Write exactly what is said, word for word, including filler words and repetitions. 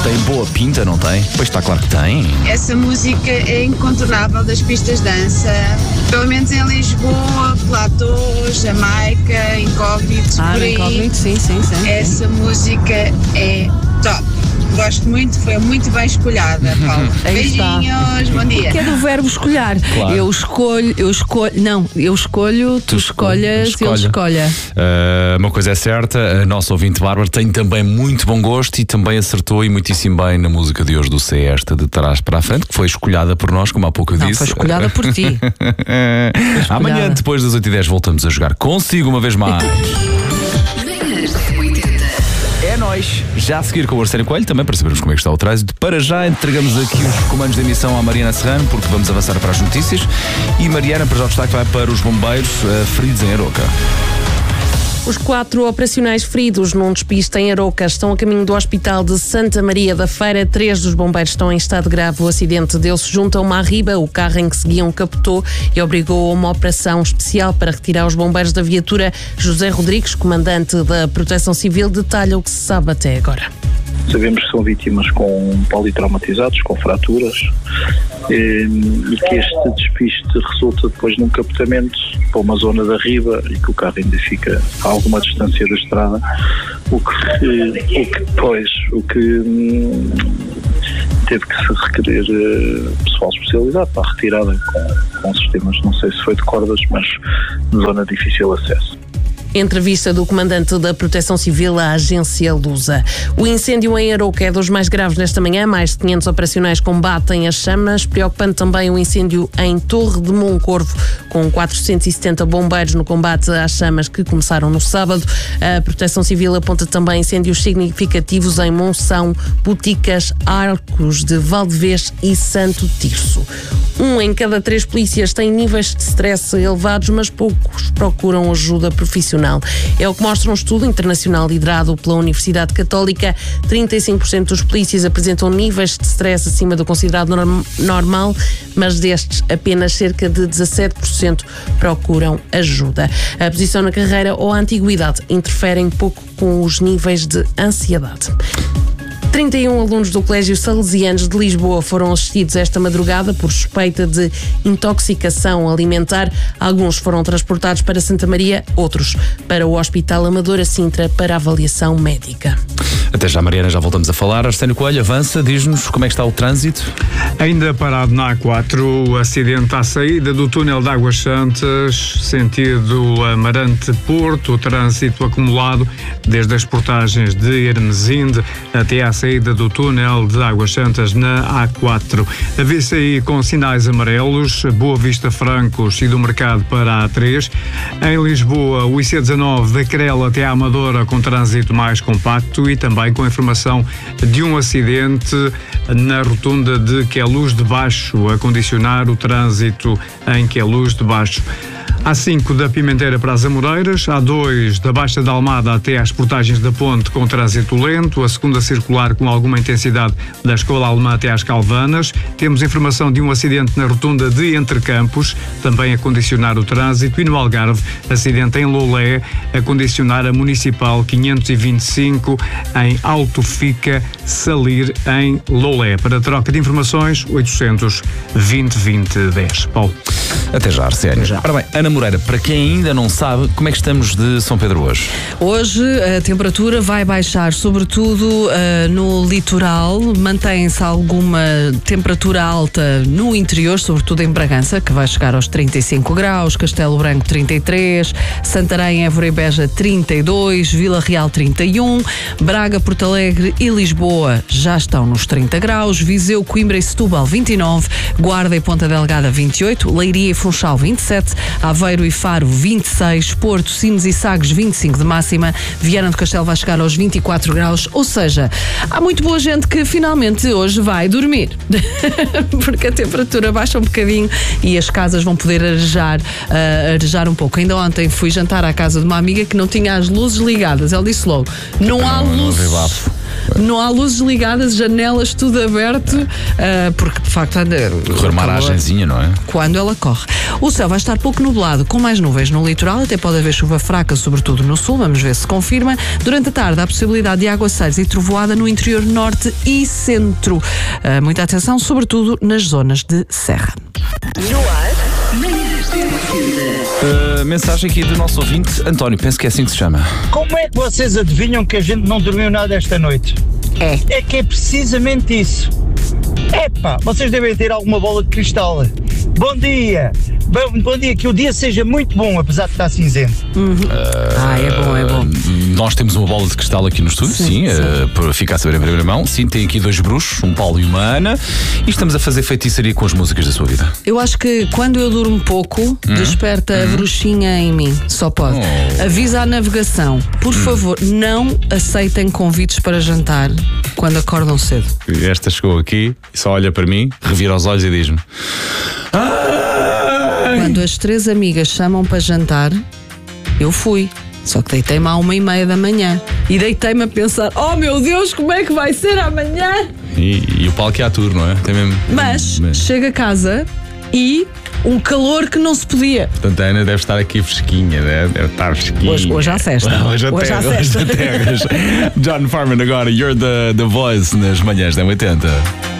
Tem boa pinta, não tem? Pois está, claro que tem. Essa música é incontornável das pistas de dança. Pelo menos em Lisboa, Platô, Jamaica, Incógnito, Ah, por aí. Incógnito, sim, sim, sim. Essa música é top. Gosto muito, foi muito bem escolhida, Paulo. Aí está. Beijinhos, bom dia. Que é do verbo escolher. Claro. Eu escolho, eu escolho, não, eu escolho, tu, Tu escolhe- escolhas, escolha. ele escolha. Uh, uma coisa é certa, a nossa ouvinte Bárbara tem também muito bom gosto e também acertou e muitíssimo bem na música de hoje do C, esta de trás para a frente, que foi escolhada por nós, como há pouco eu Não, disse. foi escolhada por ti. Amanhã, depois das oito e dez, voltamos a jogar consigo uma vez mais. É nóis. Já a seguir com o Arsênio Coelho, também para sabermos como é que está o trânsito. Para já entregamos aqui os comandos de emissão à Mariana Serrano, porque vamos avançar para as notícias. E Mariana, para já o destaque vai para os bombeiros uh, feridos em Aroca. Os quatro operacionais feridos num despiste em Aroca estão a caminho do Hospital de Santa Maria da Feira. Três dos bombeiros estão em estado grave. O acidente deu-se junto a uma arriba. O carro em que seguiam capotou e obrigou a uma operação especial para retirar os bombeiros da viatura. José Rodrigues, comandante da Proteção Civil, detalha o que se sabe até agora. Sabemos que são vítimas com politraumatizados, com fraturas, e, e que este despiste resulta depois num capotamento para uma zona da riba e que o carro ainda fica a alguma distância da estrada, o que, o que depois, o que hum, teve que se requerer uh, pessoal especializado para a retirada com, com sistemas, não sei se foi de cordas, mas zona de difícil acesso. Entrevista do comandante da Proteção Civil à agência Lusa. O incêndio em Aroca é dos mais graves nesta manhã. Mais de quinhentos operacionais combatem as chamas. Preocupante também o incêndio em Torre de Moncorvo, com quatrocentos e setenta bombeiros no combate às chamas que começaram no sábado. A Proteção Civil aponta também incêndios significativos em Monção, Boticas, Arcos de Valdevez e Santo Tirso. Um em cada três polícias tem níveis de stress elevados, mas poucos procuram ajuda profissional. É o que mostra um estudo internacional liderado pela Universidade Católica. trinta e cinco por cento dos polícias apresentam níveis de stress acima do considerado norm- normal, mas destes apenas cerca de dezassete por cento procuram ajuda. A posição na carreira ou a antiguidade interferem pouco com os níveis de ansiedade. trinta e um alunos do Colégio Salesianos de Lisboa foram assistidos esta madrugada por suspeita de intoxicação alimentar. Alguns foram transportados para Santa Maria, outros para o Hospital Amadora Sintra para avaliação médica. Até já, Mariana, já voltamos a falar. Arsênio Coelho, avança, diz-nos como é que está o trânsito. Ainda parado na A quatro, o acidente à saída do túnel de Águas Santas, sentido Amarante-Porto, o trânsito acumulado desde as portagens de Hermesinde até à saída do túnel de Águas Santas na A quatro. A V C I com sinais amarelos, Boa Vista Francos e do Mercado para a A três. Em Lisboa, o I C dezanove da Crela até à Amadora com trânsito mais compacto e também com informação de um acidente na rotunda de Queluz de Baixo, a condicionar o trânsito em Queluz de Baixo. A cinco da Pimenteira para as Amoreiras, A dois da Baixa da Almada até às portagens da Ponte com trânsito lento, a segunda circular com alguma intensidade da Escola Alemã até às Calvanas. Temos informação de um acidente na rotunda de Entre Campos, também a condicionar o trânsito, e no Algarve, acidente em Lolé, a condicionar a Municipal quinhentos e vinte e cinco em Alto Fica, Salir, em Lolé. Para troca de informações, oitocentos vinte vinte dez. Paulo. Até já, Arsênio. Já. Ora bem, Ana Moreira, para quem ainda não sabe, como é que estamos de São Pedro hoje? Hoje a temperatura vai baixar, sobretudo uh, no litoral. Mantém-se alguma temperatura alta no interior, sobretudo em Bragança, que vai chegar aos trinta e cinco graus, Castelo Branco trinta e três, Santarém, Évora e Beja trinta e dois, Vila Real trinta e um, Braga, Porto Alegre e Lisboa já estão nos trinta graus, Viseu, Coimbra e Setúbal vinte e nove, Guarda e Ponta Delgada vinte e oito, Leiria e Funchal vinte e sete, Aveiro e Faro vinte e seis, Porto, Sines e Sagres vinte e cinco de máxima, Viana do Castelo vai chegar aos vinte e quatro graus, ou seja, há muito boa gente que finalmente hoje vai dormir, porque a temperatura baixa um bocadinho e as casas vão poder arejar, uh, arejar um pouco. Ainda ontem fui jantar à casa de uma amiga que não tinha as luzes ligadas, ela disse logo, não há Não, não luzes. havia bafo. Não há luzes ligadas, janelas, tudo aberto, uh, porque de facto anda. Correr uma aragenzinha, não é? Quando ela corre. O céu vai estar pouco nublado, com mais nuvens no litoral, até pode haver chuva fraca, sobretudo no sul, vamos ver se confirma. Durante a tarde, há possibilidade de aguaceiros e trovoada no interior norte e centro. Uh, muita atenção, sobretudo nas zonas de serra. No ar, manhãs da Uh, mensagem aqui do nosso ouvinte, António, penso que é assim que se chama. Como é que vocês adivinham que a gente não dormiu nada esta noite? É. É que é precisamente isso. Epá, vocês devem ter alguma bola de cristal. Bom dia. Bom, bom dia, que o dia seja muito bom, apesar de estar cinzento. Uhum. Uh, ah, é bom, é bom. Nós temos uma bola de cristal aqui no estúdio, sim, sim, sim. Uh, para ficar a saber em primeira mão. Sim, tem aqui dois bruxos, um Paulo e uma Ana, e estamos a fazer feitiçaria com as músicas da sua vida. Eu acho que quando eu durmo pouco, hum? desperta hum? a bruxinha em mim. Só pode. Oh. Avisa a navegação. Por hum. favor, não aceitem convites para jantar quando acordam cedo. Esta chegou aqui, só olha para mim, revira os olhos e diz-me: quando as três amigas chamam para jantar, eu fui. Só que deitei-me à uma e meia da manhã. E deitei-me a pensar: oh meu Deus, como é que vai ser amanhã? E, e o palco é à tour, não é? Tem mesmo... Mas, Mas chega a casa e um calor que não se podia. Portanto, a Ana deve estar aqui fresquinha, né? Deve estar fresquinha. Hoje, hoje à festa. Hoje à hoje terra, hoje à terra. John Farman agora, You're the, the Voice nas manhãs da oitenta.